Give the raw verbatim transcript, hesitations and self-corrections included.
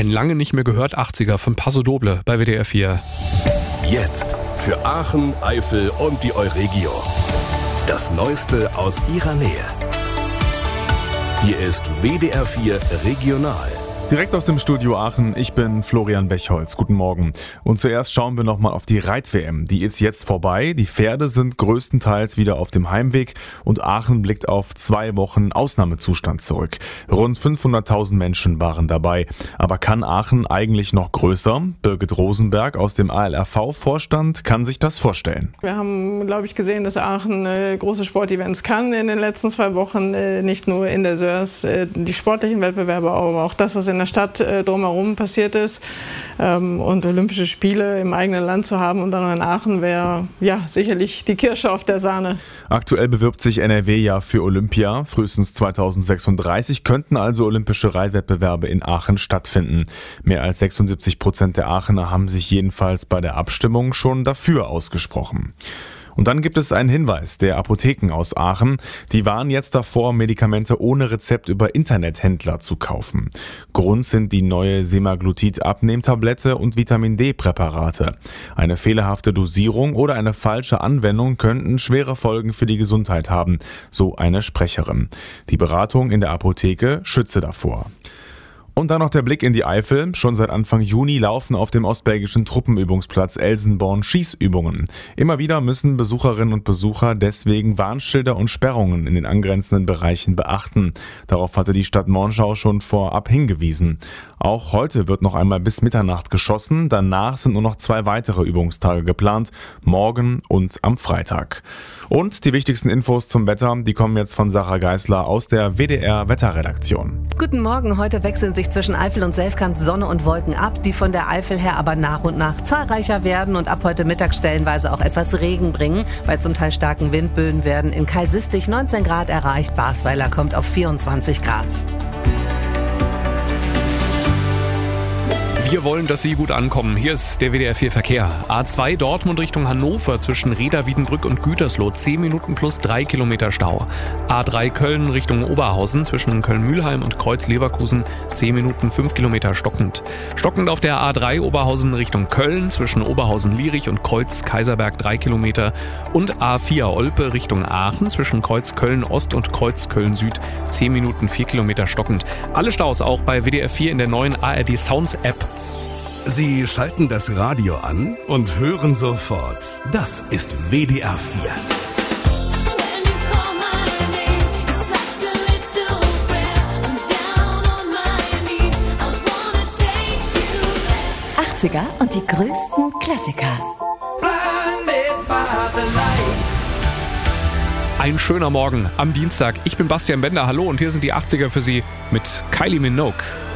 Ein lange nicht mehr gehört achtziger von Paso Doble bei W D R vier. Jetzt für Aachen, Eifel und die Euregio. Das Neueste aus ihrer Nähe. Hier ist W D R vier Regional. Direkt aus dem Studio Aachen, ich bin Florian Bechholz. Guten Morgen. Und zuerst schauen wir nochmal auf die Reit-W M. Die ist jetzt vorbei. Die Pferde sind größtenteils wieder auf dem Heimweg und Aachen blickt auf zwei Wochen Ausnahmezustand zurück. Rund fünfhunderttausend Menschen waren dabei. Aber kann Aachen eigentlich noch größer? Birgit Rosenberg aus dem A L R V-Vorstand kann sich das vorstellen. Wir haben, glaube ich, gesehen, dass Aachen äh, große Sportevents kann in den letzten zwei Wochen. Äh, nicht nur in der Sörs, äh, die sportlichen Wettbewerbe, aber auch das, was in der Stadt äh, drumherum passiert ist. Ähm, und Olympische Spiele im eigenen Land zu haben und dann noch in Aachen wäre ja sicherlich die Kirsche auf der Sahne. Aktuell bewirbt sich N R W ja für Olympia. Frühestens zweitausendsechsunddreißig könnten also olympische Reitwettbewerbe in Aachen stattfinden. Mehr als sechsundsiebzig Prozent der Aachener haben sich jedenfalls bei der Abstimmung schon dafür ausgesprochen. Und dann gibt es einen Hinweis der Apotheken aus Aachen. Die warnen jetzt davor, Medikamente ohne Rezept über Internethändler zu kaufen. Grund sind die neue Semaglutid-Abnehmtablette und Vitamin-D-Präparate. Eine fehlerhafte Dosierung oder eine falsche Anwendung könnten schwere Folgen für die Gesundheit haben, so eine Sprecherin. Die Beratung in der Apotheke schütze davor. Und dann noch der Blick in die Eifel. Schon seit Anfang Juni laufen auf dem ostbelgischen Truppenübungsplatz Elsenborn Schießübungen. Immer wieder müssen Besucherinnen und Besucher deswegen Warnschilder und Sperrungen in den angrenzenden Bereichen beachten. Darauf hatte die Stadt Monschau schon vorab hingewiesen. Auch heute wird noch einmal bis Mitternacht geschossen. Danach sind nur noch zwei weitere Übungstage geplant, morgen und am Freitag. Und die wichtigsten Infos zum Wetter, die kommen jetzt von Sarah Geisler aus der W D R Wetterredaktion. Guten Morgen, heute wechseln sich zwischen Eifel und Selfkant Sonne und Wolken ab, die von der Eifel her aber nach und nach zahlreicher werden und ab heute Mittag stellenweise auch etwas Regen bringen. Bei zum Teil starken Windböen werden in Kaisistig neunzehn Grad erreicht, Basweiler kommt auf vierundzwanzig Grad. Wir wollen, dass Sie gut ankommen. Hier ist der W D R vier Verkehr. A zwei Dortmund Richtung Hannover zwischen Reda, Wiedenbrück und Gütersloh. zehn Minuten plus drei Kilometer Stau. A drei Köln Richtung Oberhausen zwischen Köln-Mühlheim und Kreuz-Leverkusen. zehn Minuten fünf Kilometer stockend. Stockend auf der A drei Oberhausen Richtung Köln zwischen Oberhausen-Lierich und Kreuz-Kaiserberg drei Kilometer. Und A vier Olpe Richtung Aachen zwischen Kreuz Köln-Ost und Kreuz Köln-Süd. zehn Minuten vier Kilometer stockend. Alle Staus auch bei W D R vier in der neuen A R D Sounds App. Sie schalten das Radio an und hören sofort. Das ist W D R vier. achtziger und die größten Klassiker. Ein schöner Morgen am Dienstag. Ich bin Bastian Bender. Hallo und hier sind die achtziger für Sie mit Kylie Minogue.